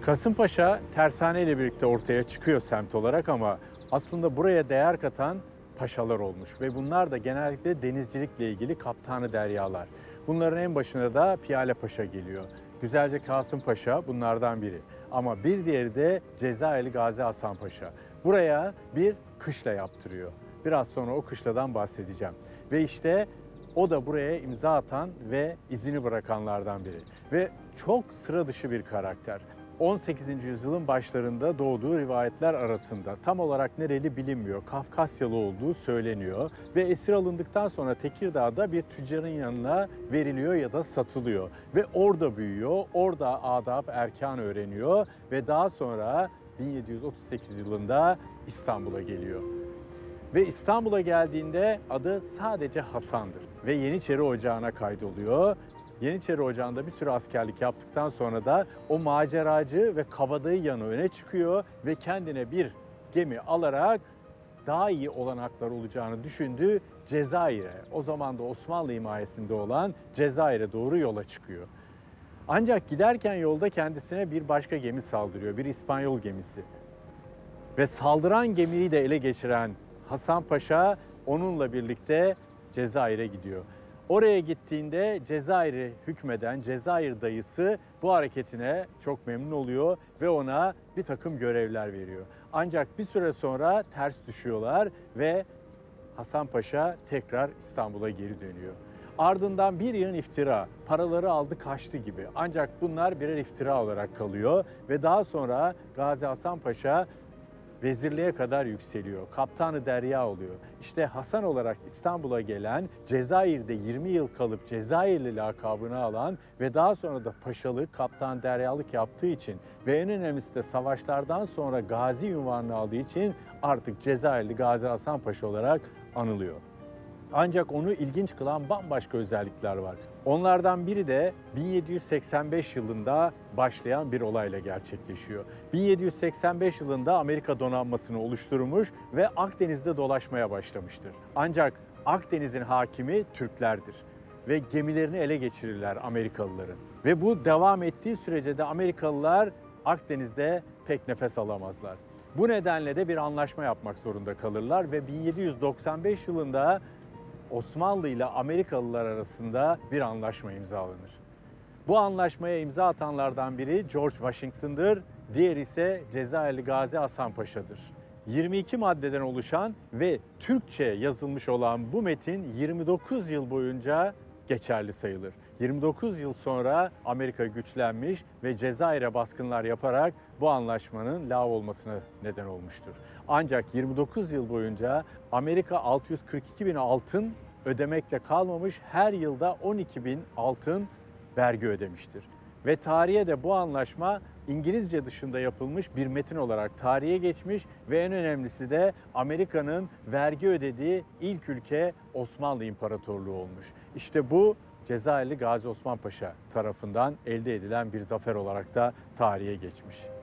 Kasımpaşa Tersane ile birlikte ortaya çıkıyor semt olarak ama aslında buraya değer katan paşalar olmuş ve bunlar da genellikle denizcilikle ilgili kaptanı deryalar. Bunların en başına da Piyale Paşa geliyor. Güzelce Kasım Paşa bunlardan biri. Ama bir diğeri de Cezayirli Gazi Hasan Paşa. Buraya bir kışla yaptırıyor. Biraz sonra o kışladan bahsedeceğim. Ve işte o da buraya imza atan ve izini bırakanlardan biri. Ve çok sıra dışı bir karakter. 18. yüzyılın başlarında doğduğu rivayetler arasında tam olarak nereli bilinmiyor. Kafkasyalı olduğu söyleniyor ve esir alındıktan sonra Tekirdağ'da bir tüccarın yanına veriliyor ya da satılıyor. Ve orada büyüyor, orada adab erkan öğreniyor ve daha sonra 1738 yılında İstanbul'a geliyor. Ve İstanbul'a geldiğinde adı sadece Hasan'dır ve Yeniçeri Ocağı'na kaydoluyor. Yeniçeri Ocağı'nda bir süre askerlik yaptıktan sonra da o maceracı ve kabadayı yanı öne çıkıyor ve kendine bir gemi alarak daha iyi olanaklar olacağını düşündüğü Cezayir'e, o zaman da Osmanlı himayesinde olan Cezayir'e doğru yola çıkıyor. Ancak giderken yolda kendisine bir başka gemi saldırıyor, bir İspanyol gemisi. Ve saldıran gemiyi de ele geçiren Hasan Paşa onunla birlikte Cezayir'e gidiyor. Oraya gittiğinde Cezayir'i hükmeden Cezayir dayısı bu hareketine çok memnun oluyor ve ona bir takım görevler veriyor. Ancak bir süre sonra ters düşüyorlar ve Hasan Paşa tekrar İstanbul'a geri dönüyor. Ardından bir yığın iftira, paraları aldı kaçtı gibi. Ancak bunlar birer iftira olarak kalıyor ve daha sonra Gazi Hasan Paşa vezirliğe kadar yükseliyor. Kaptanı derya oluyor. İşte Hasan olarak İstanbul'a gelen, Cezayir'de 20 yıl kalıp Cezayirli lakabını alan ve daha sonra da paşalık, kaptan deryalık yaptığı için ve en önemlisi de savaşlardan sonra gazi unvanını aldığı için artık Cezayirli Gazi Hasan Paşa olarak anılıyor. Ancak onu ilginç kılan bambaşka özellikler var. Onlardan biri de 1785 yılında başlayan bir olayla gerçekleşiyor. 1785 yılında Amerika donanmasını oluşturmuş ve Akdeniz'de dolaşmaya başlamıştır. Ancak Akdeniz'in hakimi Türklerdir ve gemilerini ele geçirirler Amerikalıların. Ve bu devam ettiği sürece de Amerikalılar Akdeniz'de pek nefes alamazlar. Bu nedenle de bir anlaşma yapmak zorunda kalırlar ve 1795 yılında Osmanlı ile Amerikalılar arasında bir anlaşma imzalanır. Bu anlaşmaya imza atanlardan biri George Washington'dır, diğeri ise Cezayirli Gazi Hasan Paşa'dır. 22 maddeden oluşan ve Türkçe yazılmış olan bu metin 29 yıl boyunca geçerli sayılır. 29 yıl sonra Amerika güçlenmiş ve Cezayir'e baskınlar yaparak bu anlaşmanın lağv olmasına neden olmuştur. Ancak 29 yıl boyunca Amerika 642 bin altın ödemekle kalmamış, her yılda 12 bin altın vergi ödemiştir. Ve tarihe de bu anlaşma İngilizce dışında yapılmış bir metin olarak tarihe geçmiş ve en önemlisi de Amerika'nın vergi ödediği ilk ülke Osmanlı İmparatorluğu olmuş. İşte bu Cezayirli Gazi Osman Paşa tarafından elde edilen bir zafer olarak da tarihe geçmiş.